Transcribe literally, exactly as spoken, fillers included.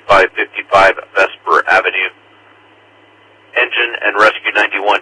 five fifty-five Vesper Avenue. Engine and Rescue ninety-one